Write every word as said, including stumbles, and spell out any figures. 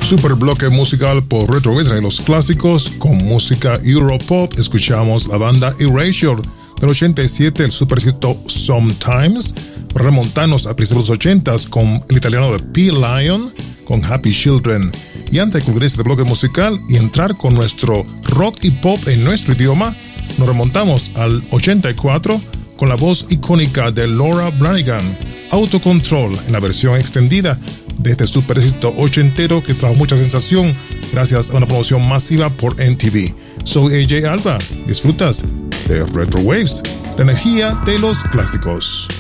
Super bloque musical por Retro Waves de los clásicos con música Europop. Escuchamos la banda Erasure del ochenta y siete, el supercito Sometimes. Remontarnos a principios de los ochenta con el italiano de P-Lion con Happy Children. Y antes de concluir este bloque musical y entrar con nuestro rock y pop en nuestro idioma, nos remontamos al ochenta y cuatro con la voz icónica de Laura Branigan, Autocontrol, en la versión extendida de este super éxito ochentero que trajo mucha sensación gracias a una promoción masiva por M T V. Soy A J Alba, disfrutas de Retro Waves, la energía de los clásicos.